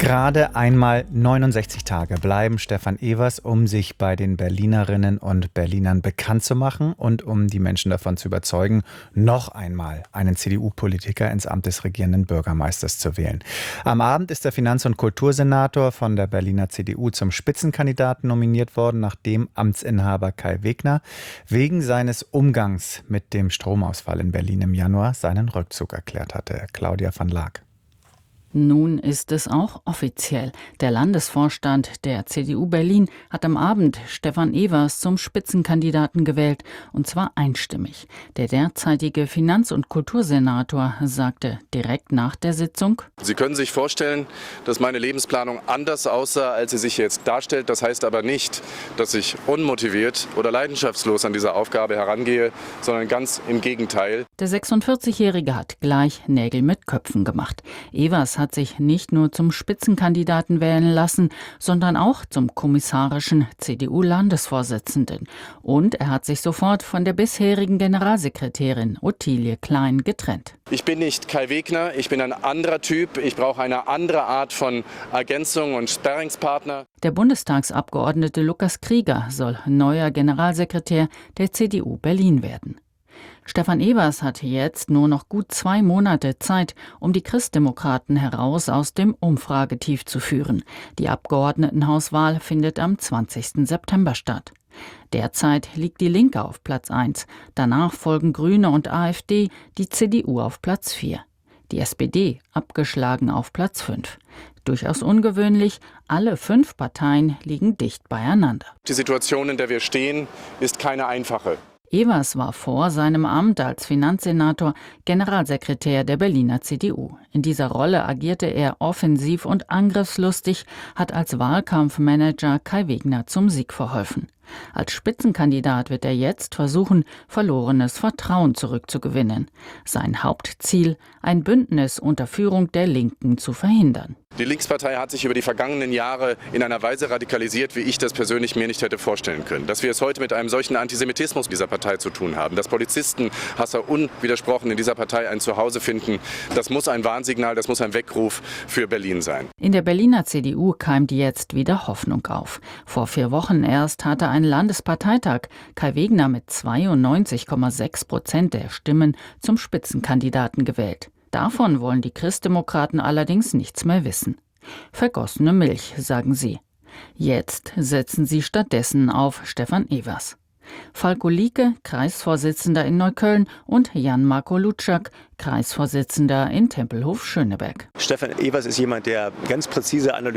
Gerade einmal 69 Tage bleiben Stefan Evers, um sich bei den Berlinerinnen und Berlinern bekannt zu machen und um die Menschen davon zu überzeugen, noch einmal einen CDU-Politiker ins Amt des regierenden Bürgermeisters zu wählen. Am Abend ist der Finanz- und Kultursenator von der Berliner CDU zum Spitzenkandidaten nominiert worden, nachdem Amtsinhaber Kai Wegner wegen seines Umgangs mit dem Stromausfall in Berlin im Januar seinen Rückzug erklärt hatte. Claudia van Laak. Nun ist es auch offiziell. Der Landesvorstand der CDU Berlin hat am Abend Stefan Evers zum Spitzenkandidaten gewählt, und zwar einstimmig. Der derzeitige Finanz- und Kultursenator sagte direkt nach der Sitzung: Sie können sich vorstellen, dass meine Lebensplanung anders aussah, als sie sich jetzt darstellt. Das heißt aber nicht, dass ich unmotiviert oder leidenschaftslos an diese Aufgabe herangehe, sondern ganz im Gegenteil. Der 46-Jährige hat gleich Nägel mit Köpfen gemacht. Evers hat sich nicht nur zum Spitzenkandidaten wählen lassen, sondern auch zum kommissarischen CDU-Landesvorsitzenden. Und er hat sich sofort von der bisherigen Generalsekretärin Ottilie Klein getrennt. Ich bin nicht Kai Wegner, ich bin ein anderer Typ. Ich brauche eine andere Art von Ergänzung und Sparringspartner. Der Bundestagsabgeordnete Lukas Krieger soll neuer Generalsekretär der CDU Berlin werden. Stefan Evers hat jetzt nur noch gut 2 Monate Zeit, um die Christdemokraten heraus aus dem Umfragetief zu führen. Die Abgeordnetenhauswahl findet am 20. September statt. Derzeit liegt die Linke auf Platz 1. Danach folgen Grüne und AfD, die CDU auf Platz 4. Die SPD abgeschlagen auf Platz 5. Durchaus ungewöhnlich, alle 5 Parteien liegen dicht beieinander. Die Situation, in der wir stehen, ist keine einfache. Evers war vor seinem Amt als Finanzsenator Generalsekretär der Berliner CDU. In dieser Rolle agierte er offensiv und angriffslustig, hat als Wahlkampfmanager Kai Wegner zum Sieg verholfen. Als Spitzenkandidat wird er jetzt versuchen, verlorenes Vertrauen zurückzugewinnen. Sein Hauptziel: ein Bündnis unter Führung der Linken zu verhindern. Die Linkspartei hat sich über die vergangenen Jahre in einer Weise radikalisiert, wie ich das persönlich mir nicht hätte vorstellen können. Dass wir es heute mit einem solchen Antisemitismus dieser Partei zu tun haben, dass Polizistenhasser unwidersprochen in dieser Partei ein Zuhause finden, das muss ein Warnsignal, das muss ein Weckruf für Berlin sein. In der Berliner CDU keimt jetzt wieder Hoffnung auf. Vor 4 Wochen erst hatte ein Landesparteitag Kai Wegner mit 92,6% der Stimmen zum Spitzenkandidaten gewählt. Davon wollen die Christdemokraten allerdings nichts mehr wissen. Vergossene Milch, sagen sie. Jetzt setzen sie stattdessen auf Stefan Evers. Falko Lieke, Kreisvorsitzender in Neukölln, und Jan-Marco Lutschak, Kreisvorsitzender in Tempelhof-Schöneberg. Stefan Evers ist jemand, der ganz präzise analysiert,